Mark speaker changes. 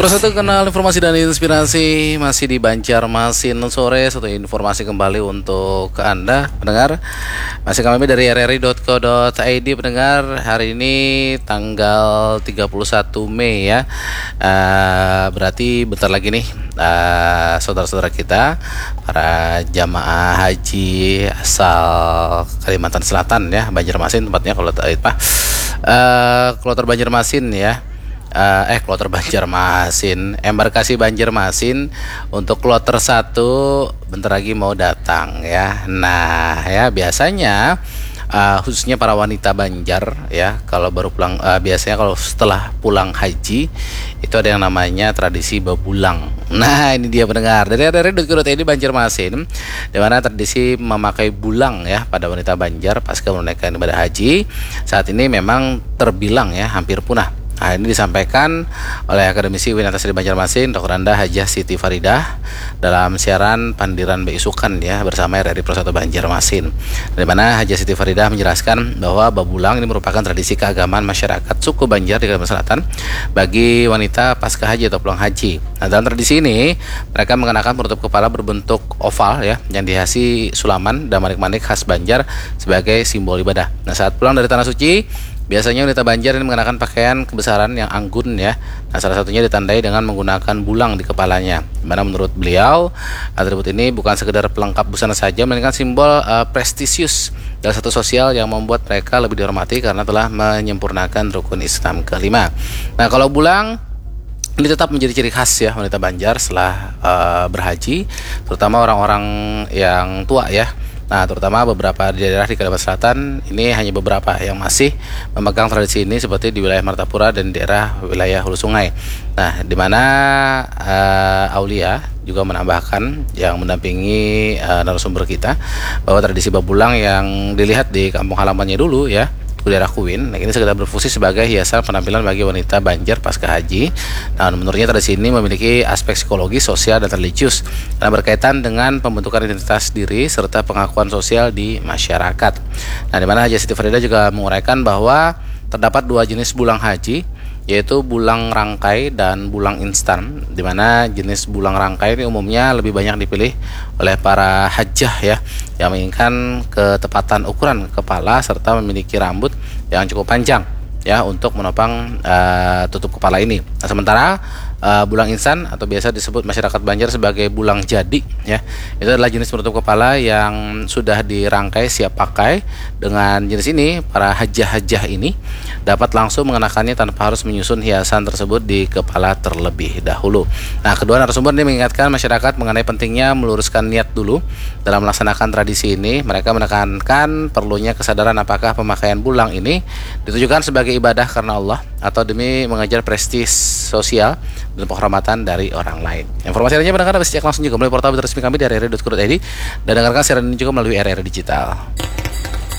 Speaker 1: Satu kenal informasi dan inspirasi masih di Banjarmasin sore. Satu informasi kembali untuk Anda pendengar. Masih kami dari rri.co.id pendengar. Hari ini tanggal 31 Mei ya. Berarti bentar lagi nih saudara-saudara kita para jamaah haji asal Kalimantan Selatan ya, Banjarmasin tempatnya kalau Kloter Banjarmasin ya. Kloter Banjarmasin, embarkasi Banjarmasin untuk kloter 1 bentar lagi mau datang ya. Nah ya, biasanya khususnya para wanita Banjar ya, kalau baru pulang, biasanya kalau setelah pulang haji itu ada yang namanya tradisi bebulang. Nah ini dia pendengar dari rri.co.id Banjarmasin, di mana tradisi memakai bulang ya pada wanita Banjar pasca menunaikan ibadah haji saat ini memang terbilang ya hampir punah. Nah, ini disampaikan oleh Akademisi Winata Sri Banjarmasin Dr. Anda Hajah Siti Faridah dalam siaran Pandiran Beisukan ya bersama RRI Pro 1 Banjarmasin. Di mana Hajah Siti Faridah menjelaskan bahwa babulang ini merupakan tradisi keagamaan masyarakat suku Banjar di Kalimantan Selatan bagi wanita pasca haji atau pulang haji. Nah, dalam tradisi ini mereka mengenakan penutup kepala berbentuk oval ya yang dihiasi sulaman dan manik-manik khas Banjar sebagai simbol ibadah. Nah, saat pulang dari tanah suci biasanya wanita Banjar ini mengenakan pakaian kebesaran yang anggun ya. Nah, salah satunya ditandai dengan menggunakan bulang di kepalanya. Dimana menurut beliau atribut ini bukan sekedar pelengkap busana saja, melainkan simbol prestisius dalam satu sosial yang membuat mereka lebih dihormati karena telah menyempurnakan rukun Islam kelima. Nah, kalau bulang ini tetap menjadi ciri khas ya wanita Banjar setelah berhaji, terutama orang-orang yang tua ya. Nah, terutama beberapa daerah di Kalimantan Selatan ini hanya beberapa yang masih memegang tradisi ini seperti di wilayah Martapura dan daerah wilayah Hulu Sungai. Nah, di mana Aulia juga menambahkan yang mendampingi narasumber kita bahwa tradisi babulang yang dilihat di kampung halamannya dulu ya, daerah Kuin, nah ini sekedar berfungsi sebagai hiasan penampilan bagi wanita Banjar pasca haji. Nah, menurutnya tradisi ini memiliki aspek psikologi, sosial, dan religius karena berkaitan dengan pembentukan identitas diri serta pengakuan sosial di masyarakat. Nah, di mana Hajah Siti Faridah juga menguraikan bahwa terdapat dua jenis bulang haji, yaitu bulang rangkai dan bulang instan, di mana jenis bulang rangkai ini umumnya lebih banyak dipilih oleh para hajjah ya yang menginginkan ketepatan ukuran kepala serta memiliki rambut yang cukup panjang ya untuk menopang tutup kepala ini. Nah, sementara bulang instan atau biasa disebut masyarakat Banjar sebagai bulang jadi ya, itu adalah jenis penutup kepala yang sudah dirangkai siap pakai. Dengan jenis ini para hajjah-hajjah ini dapat langsung mengenakannya tanpa harus menyusun hiasan tersebut di kepala terlebih dahulu. Nah, kedua narasumber ini mengingatkan masyarakat mengenai pentingnya meluruskan niat dulu dalam melaksanakan tradisi ini. Mereka menekankan perlunya kesadaran apakah pemakaian bulang ini ditujukan sebagai ibadah karena Allah atau demi mengejar prestis sosial dan penghormatan dari orang lain. Informasi lainnya mendengar bisa cek langsung juga melalui portal resmi kami di rri.co.id dan dengarkan siaran ini juga melalui RRI Digital.